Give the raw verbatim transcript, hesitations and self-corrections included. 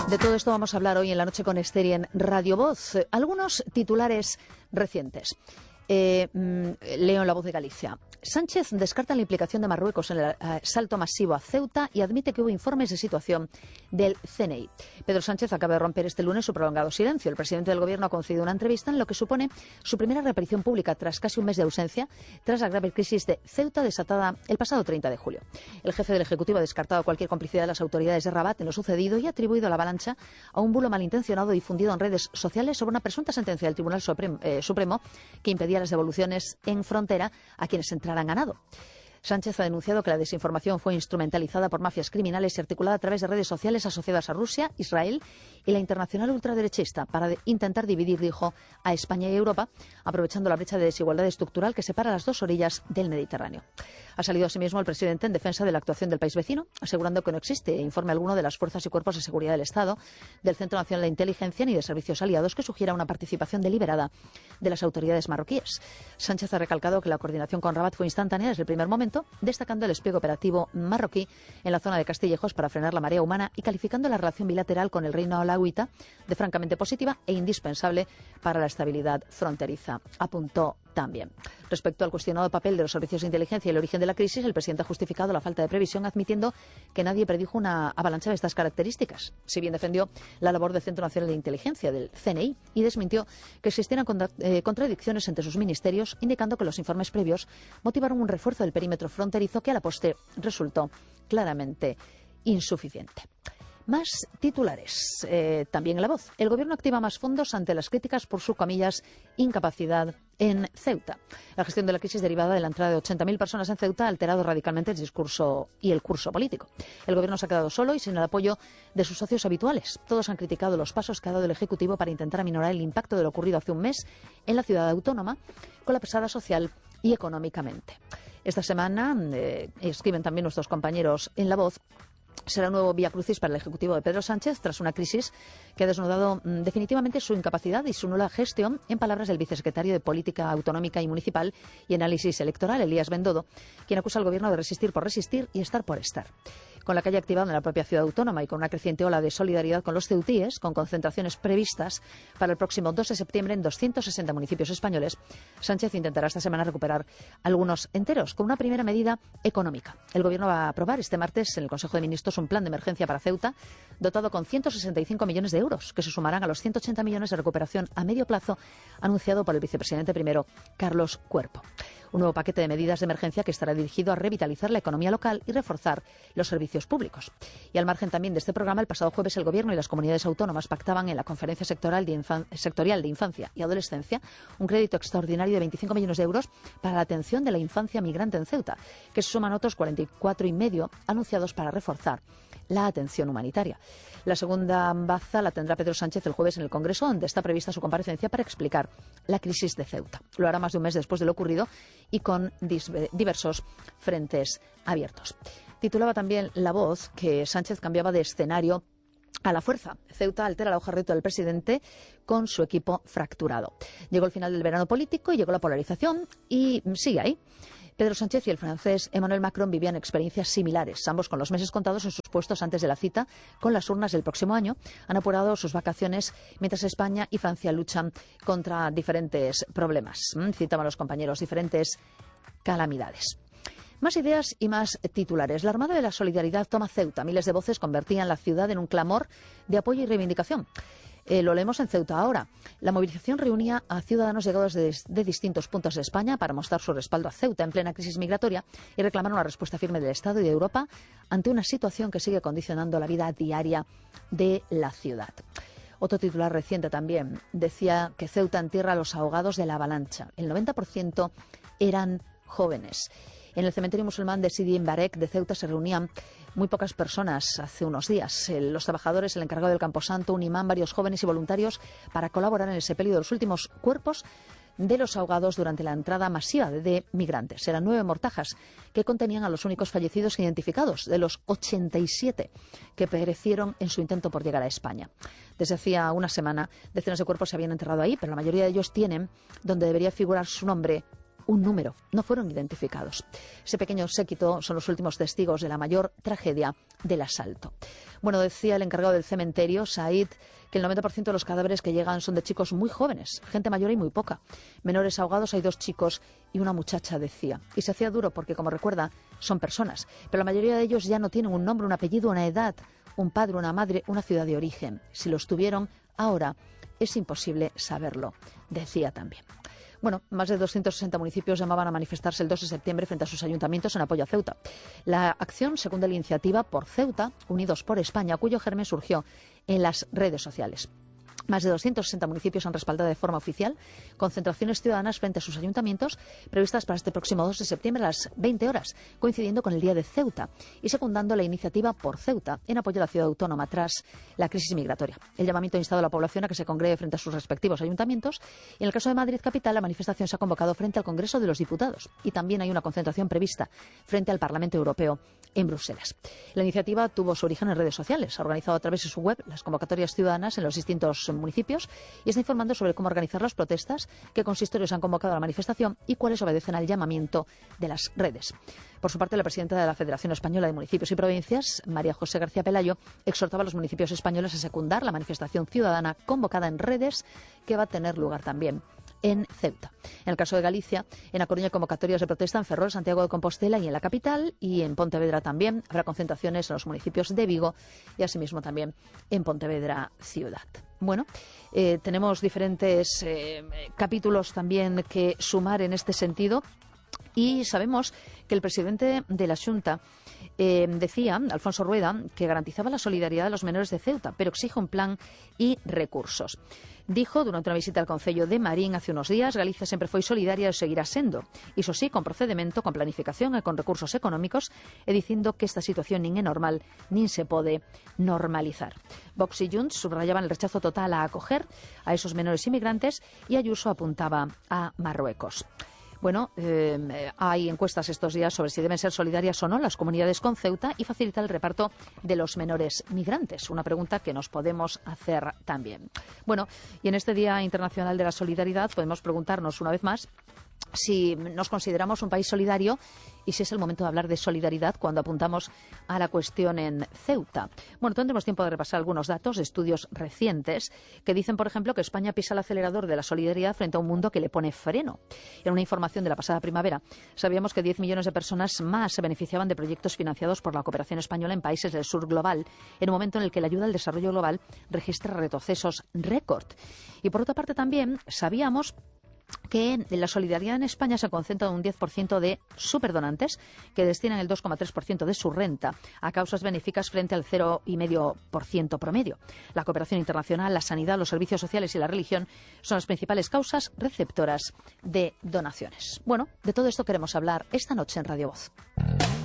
De todo esto vamos a hablar hoy en la noche con Esther en Radio Voz. Algunos titulares recientes. Eh, leo en La Voz de Galicia. Sánchez descarta la implicación de Marruecos en el asalto masivo a Ceuta y admite que hubo informes de situación del C N I. Pedro Sánchez acaba de romper este lunes su prolongado silencio. El presidente del Gobierno ha concedido una entrevista en lo que supone su primera reaparición pública tras casi un mes de ausencia, tras la grave crisis de Ceuta desatada el pasado treinta de julio. El jefe del Ejecutivo ha descartado cualquier complicidad de las autoridades de Rabat en lo sucedido y ha atribuido la avalancha a un bulo malintencionado difundido en redes sociales sobre una presunta sentencia del Tribunal Supremo, eh, Supremo que impedía las devoluciones en frontera a quienes entraran a nado. Sánchez ha denunciado que la desinformación fue instrumentalizada por mafias criminales y articulada a través de redes sociales asociadas a Rusia, Israel y la internacional ultraderechista para de intentar dividir, dijo, a España y Europa, aprovechando la brecha de desigualdad estructural que separa las dos orillas del Mediterráneo. Ha salido asimismo el presidente en defensa de la actuación del país vecino, asegurando que no existe informe alguno de las fuerzas y cuerpos de seguridad del Estado, del Centro Nacional de Inteligencia ni de servicios aliados que sugiera una participación deliberada de las autoridades marroquíes. Sánchez ha recalcado que la coordinación con Rabat fue instantánea desde el primer momento, destacando el despliegue operativo marroquí en la zona de Castillejos para frenar la marea humana y calificando la relación bilateral con el Reino alauita de francamente positiva e indispensable para la estabilidad fronteriza, apuntó también. Respecto al cuestionado papel de los servicios de inteligencia y el origen de la crisis, el presidente ha justificado la falta de previsión admitiendo que nadie predijo una avalancha de estas características. Si bien defendió la labor del Centro Nacional de Inteligencia, del C N I, y desmintió que existieran contra eh, contradicciones entre sus ministerios, indicando que los informes previos motivaron un refuerzo del perímetro fronterizo que a la postre resultó claramente insuficiente. Más titulares, eh, también en La Voz. El Gobierno activa más fondos ante las críticas por su, comillas, incapacidad en Ceuta. La gestión de la crisis derivada de la entrada de ochenta mil personas en Ceuta ha alterado radicalmente el discurso y el curso político. El Gobierno se ha quedado solo y sin el apoyo de sus socios habituales. Todos han criticado los pasos que ha dado el Ejecutivo para intentar aminorar el impacto de lo ocurrido hace un mes en la ciudad autónoma, colapsada social y económicamente. Esta semana, eh, escriben también nuestros compañeros en La Voz, será un nuevo vía crucis para el Ejecutivo de Pedro Sánchez tras una crisis que ha desnudado mmm, definitivamente su incapacidad y su nula gestión, en palabras del vicesecretario de Política Autonómica y Municipal y Análisis Electoral, Elías Bendodo, quien acusa al Gobierno de resistir por resistir y estar por estar. Con la calle activada en la propia ciudad autónoma y con una creciente ola de solidaridad con los ceutíes, con concentraciones previstas para el próximo dos de septiembre en doscientos sesenta municipios españoles, Sánchez intentará esta semana recuperar algunos enteros con una primera medida económica. El Gobierno va a aprobar este martes en el Consejo de Ministros un plan de emergencia para Ceuta dotado con ciento sesenta y cinco millones de euros, que se sumarán a los ciento ochenta millones de recuperación a medio plazo anunciado por el vicepresidente primero, Carlos Cuerpo. Un nuevo paquete de medidas de emergencia que estará dirigido a revitalizar la economía local y reforzar los servicios públicos. Y al margen también de este programa, el pasado jueves el Gobierno y las comunidades autónomas pactaban en la Conferencia Sectorial de, Infan- Sectorial de Infancia y Adolescencia un crédito extraordinario de veinticinco millones de euros para la atención de la infancia migrante en Ceuta, que se suman otros cuarenta y cuatro y medio anunciados para reforzar la atención humanitaria. La segunda baza la tendrá Pedro Sánchez el jueves en el Congreso, donde está prevista su comparecencia para explicar la crisis de Ceuta. Lo hará más de un mes después de lo ocurrido y con diversos frentes abiertos. Titulaba también La Voz que Sánchez cambiaba de escenario a la fuerza. Ceuta altera la hoja de ruta del presidente con su equipo fracturado. Llegó el final del verano político y llegó la polarización y sigue ahí. Pedro Sánchez y el francés Emmanuel Macron vivían experiencias similares. Ambos, con los meses contados en sus puestos antes de la cita con las urnas del próximo año, han apurado sus vacaciones mientras España y Francia luchan contra diferentes problemas. Citaban los compañeros, diferentes calamidades. Más ideas y más titulares. La Armada de la Solidaridad toma Ceuta. Miles de voces convertían la ciudad en un clamor de apoyo y reivindicación. Eh, lo leemos en Ceuta ahora. La movilización reunía a ciudadanos llegados de, de distintos puntos de España para mostrar su respaldo a Ceuta en plena crisis migratoria y reclamar una respuesta firme del Estado y de Europa ante una situación que sigue condicionando la vida diaria de la ciudad. Otro titular reciente también decía que Ceuta entierra a los ahogados de la avalancha. El noventa por ciento eran jóvenes. En el cementerio musulmán de Sidi Mbarek de Ceuta se reunían muy pocas personas hace unos días. Los trabajadores, el encargado del Camposanto, un imán, varios jóvenes y voluntarios para colaborar en el sepelio de los últimos cuerpos de los ahogados durante la entrada masiva de migrantes. Eran nueve mortajas que contenían a los únicos fallecidos identificados, de los ochenta y siete que perecieron en su intento por llegar a España. Desde hacía una semana, decenas de cuerpos se habían enterrado ahí, pero la mayoría de ellos tienen, donde debería figurar su nombre, un número, no fueron identificados. Ese pequeño séquito son los últimos testigos de la mayor tragedia del asalto. Bueno, decía el encargado del cementerio, Said, que el noventa por ciento de los cadáveres que llegan son de chicos muy jóvenes, gente mayor y muy poca. Menores ahogados hay dos chicos y una muchacha, decía. Y se hacía duro porque, como recuerda, son personas. Pero la mayoría de ellos ya no tienen un nombre, un apellido, una edad, un padre, una madre, una ciudad de origen. Si los tuvieron, ahora es imposible saberlo, decía también. Bueno, más de doscientos sesenta municipios llamaban a manifestarse el dos de septiembre frente a sus ayuntamientos en apoyo a Ceuta. La acción secunda la iniciativa Por Ceuta, Unidos por España, cuyo germen surgió en las redes sociales. Más de doscientos sesenta municipios han respaldado de forma oficial concentraciones ciudadanas frente a sus ayuntamientos previstas para este próximo dos de septiembre a las veinte horas, coincidiendo con el Día de Ceuta y secundando la iniciativa Por Ceuta en apoyo a la ciudad autónoma tras la crisis migratoria. El llamamiento ha instado a la población a que se congregue frente a sus respectivos ayuntamientos y en el caso de Madrid capital la manifestación se ha convocado frente al Congreso de los Diputados y también hay una concentración prevista frente al Parlamento Europeo en Bruselas. La iniciativa tuvo su origen en redes sociales, ha organizado a través de su web las convocatorias ciudadanas en los distintos municipios y está informando sobre cómo organizar las protestas, qué consistorios han convocado a la manifestación y cuáles obedecen al llamamiento de las redes. Por su parte, la presidenta de la Federación Española de Municipios y Provincias, María José García Pelayo, exhortaba a los municipios españoles a secundar la manifestación ciudadana convocada en redes que va a tener lugar también en Ceuta. En el caso de Galicia, en A Coruña hay convocatorias de protesta en Ferrol, Santiago de Compostela y en la capital, y en Pontevedra también habrá concentraciones en los municipios de Vigo y asimismo también en Pontevedra ciudad. Bueno, eh, tenemos diferentes eh, capítulos también que sumar en este sentido y sabemos que el presidente de la Xunta eh, decía, Alfonso Rueda, que garantizaba la solidaridad de los menores de Ceuta, pero exige un plan y recursos. Dijo durante una visita al Concello de Marín hace unos días, Galicia sempre foi solidaria e seguirá sendo. Iso sí, con procedemento, con planificación e con recursos económicos, e dicindo que esta situación nin é normal, nin se pode normalizar. Vox y Junts subrayaban el rechazo total a acoger a esos menores inmigrantes y Ayuso apuntaba a Marruecos. Bueno, eh, hay encuestas estos días sobre si deben ser solidarias o no las comunidades con Ceuta y facilitar el reparto de los menores migrantes. Una pregunta que nos podemos hacer también. Bueno, y en este Día Internacional de la Solidaridad podemos preguntarnos una vez más si nos consideramos un país solidario y si es el momento de hablar de solidaridad cuando apuntamos a la cuestión en Ceuta. Bueno, tendremos tiempo de repasar algunos datos de estudios recientes que dicen, por ejemplo, que España pisa el acelerador de la solidaridad frente a un mundo que le pone freno. En una información de la pasada primavera, sabíamos que diez millones de personas más se beneficiaban de proyectos financiados por la cooperación española en países del sur global, en un momento en el que la ayuda al desarrollo global registra retrocesos récord. Y por otra parte también sabíamos que la solidaridad en España se concentra en un diez por ciento de superdonantes que destinan el dos coma tres por ciento de su renta a causas benéficas frente al cero coma cinco por ciento promedio. La cooperación internacional, la sanidad, los servicios sociales y la religión son las principales causas receptoras de donaciones. Bueno, de todo esto queremos hablar esta noche en Radio Voz.